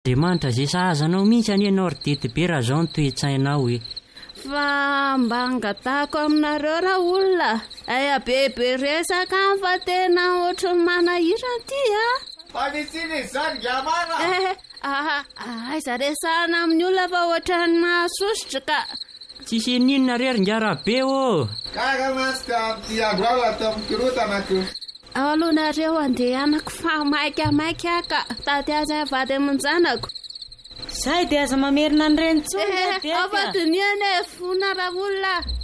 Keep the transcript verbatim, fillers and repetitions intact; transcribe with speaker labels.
Speaker 1: Andriamanitra izay sahazanao mihitsy any ianao ry ditibe raha izao ny toe-tsainao e.
Speaker 2: Fa mba angatahako aminareo raha olona. Aya bebe resaka fa tena ohatry ny manahira ty a.
Speaker 3: Fa misy ny izany gamana.
Speaker 2: Eh, ah, aiza resahana amin'ny olona fa ohatry ny mahasositra ka.
Speaker 1: Tsisy ninona rery ngarabe ô.
Speaker 3: Kaga masika amin'ity andro atao amin'ny kirotanako.
Speaker 2: Alonareo andehanako fa maika maika ka. Tady aza vady amanjanako.
Speaker 4: Zay dia aza mamerina ny renitsony.
Speaker 2: Eh, afa diniana e fona raha olona.